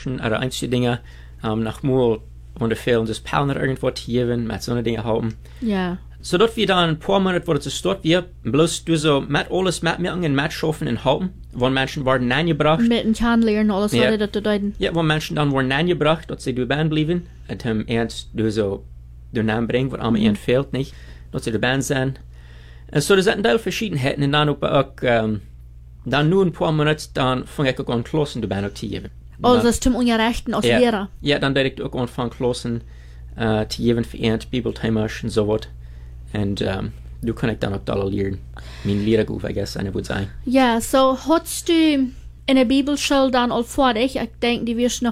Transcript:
Menschen, oder einzige Dinge, nach Mal, wenn der fehlen, das Partner irgendwo zu geben, mit so eine Dinge haben. Ja. So dass wir dann ein paar Monate, wo das dort wir, bloß du so, mit alles mitmachen und mitschaffen und halten, wo Menschen werden angebracht. Mit dem Kennenlernen, alles Ja. was das bedeuten. Ja, wo Menschen dann werden angebracht, dass sie du Band bleiben, und ernst du so, den Namen bringen, was am Ende fehlt nicht, dass sie der Band sind. Und so, das sind ein Teil Verschiedenheiten, und dann auch, dann nur ein paar Monate, dann fange ich auch an, Klassen die Band zu geben. Also das ist zum Unrechten als Ja. Lehrer. Ja, dann werde ich auch anfangen, Klassen zu geben für Ernst, Bibelthema und so was. Und du kannst dann auch da lernen. Mein Lehrerruf, I guess, eine würde sein. Ja, so hast du in der Bibelschule dann all fertig? Ich denke, die wirst du noch